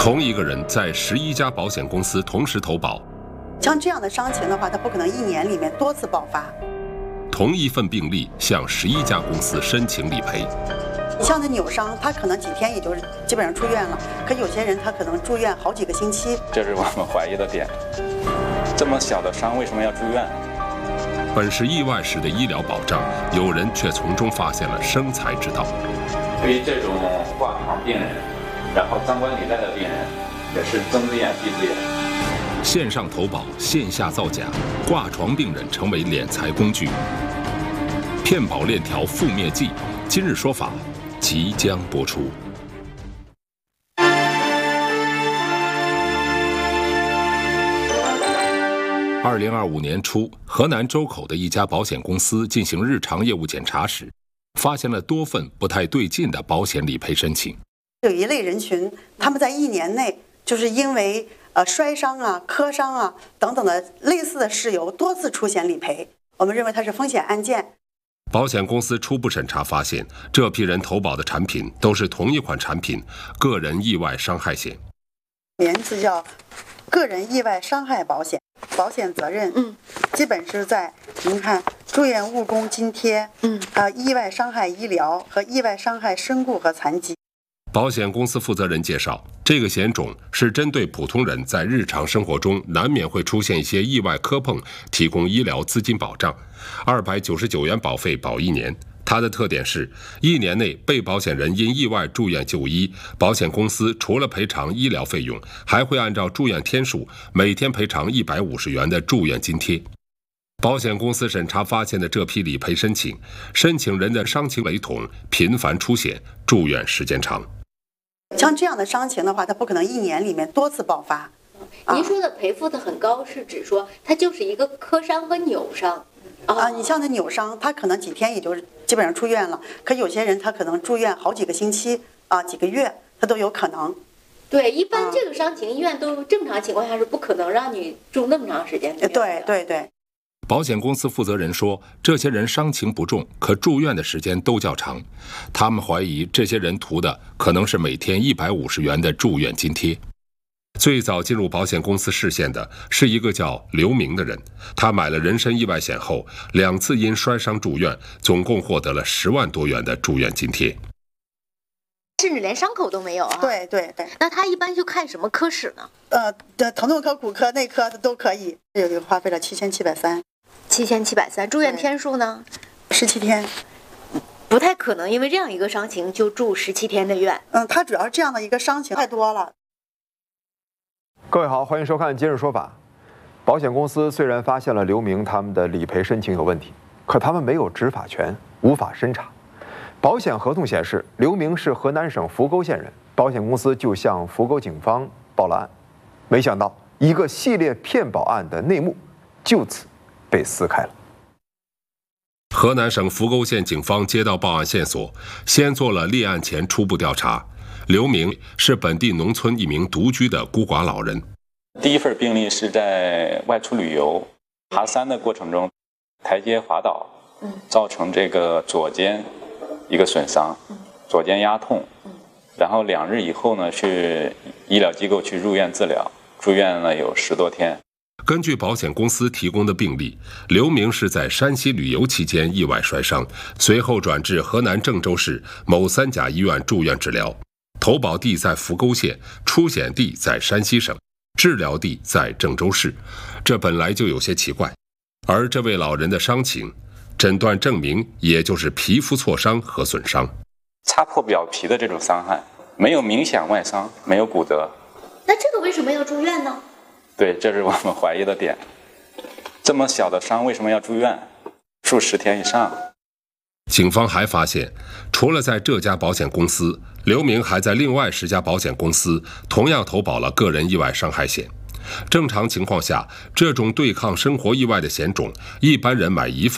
同一个人在11家保险公司同时投保， 像这样的伤情的话，它不可能1年里面多次爆发。 同一份病例向11家公司申请理赔。 像那扭伤，他可能几天也就是基本上出院了，可有些人他可能住院好几个星期。 这是我们怀疑的点。这么小的伤为什么要住院？ 本是意外时的医疗保障，有人却从中发现了生财之道。 对于这种挂床病人，然后张冠李戴的病人，也是睁只眼闭只眼。 线上投保，线下造假，挂床病人成为敛财工具。骗保链条覆灭记，今日说法即将播出。2025年初，河南周口的一家保险公司进行日常业务检查时，发现了多份不太对劲的保险理赔申请。 有一类人群，他们在1年内就是因为摔伤啊、磕伤啊等等的类似的事由多次出险理赔，我们认为它是风险案件。 保险公司初步审查发现，这批人投保的产品都是同一款产品——个人意外伤害险， 名字叫个人意外伤害保险。保险责任，基本是在您看住院误工津贴，意外伤害医疗和意外伤害身故和残疾。 保险公司负责人介绍，这个险种是针对普通人在日常生活中难免会出现一些意外磕碰，提供医疗资金保障，299元保费保1年。它的特点是，1年内被保险人因意外住院就医，保险公司除了赔偿医疗费用，还会按照住院天数每天赔偿150元的住院津贴。保险公司审查发现的这批理赔申请，申请人的伤情雷同，频繁出险，住院时间长。 像这样的伤情的话，它不可能1年里面多次爆发。 您说的赔付的很高，是指说它就是一个磕伤和扭伤你像那扭伤，他可能几天也就是基本上出院了，可有些人他可能住院好几个星期几个月，他都有可能。 对，一般这个伤情医院都正常情况下是不可能让你住那么长时间的。 对。 保险公司负责人说，这些人伤情不重，可住院的时间都较长。他们怀疑这些人图的可能是每天150元的住院津贴。最早进入保险公司视线的是一个叫刘明的人，他买了人身意外险后，2次因摔伤住院，总共获得了10万多元的住院津贴。 甚至连伤口都没有啊？ 对。 那他一般就看什么科室呢？ 疼痛科、骨科、内科都可以。有一个花费了7730。 7730，住院天数呢 ？17天。 不太可能因为这样一个伤情就住17天的院。 他主要是这样的一个伤情太多了。 各位好，欢迎收看《今日说法》。保险公司虽然发现了刘明他们的理赔申请有问题，可他们没有执法权，无法审查。保险合同显示，刘明是河南省扶沟县人，保险公司就向扶沟警方报了案。没想到，一个系列骗保案的内幕就此被撕开了。 河南省扶沟县警方接到报案线索，先做了立案前初步调查。刘明是本地农村一名独居的孤寡老人。 第一份病例是在外出旅游爬山的过程中，台阶滑倒，造成这个左肩一个损伤，左肩压痛，然后2日以后呢，去医疗机构去入院治疗，住院了有10多天。 根据保险公司提供的病历，刘明是在山西旅游期间意外摔伤，随后转至河南郑州市某3甲医院住院治疗。投保地在扶沟县，出险地在山西省，治疗地在郑州市，这本来就有些奇怪。而这位老人的伤情，诊断证明也就是皮肤挫伤和损伤， 擦破表皮的这种伤害，没有明显外伤，没有骨折。 那这个为什么要住院呢？ 对，这是我们怀疑的点。这么小的伤为什么要住院？住10天以上。 警方还发现，除了在这家保险公司，刘明还在另外10家保险公司同样投保了个人意外伤害险。正常情况下，这种对抗生活意外的险种，一般人买一份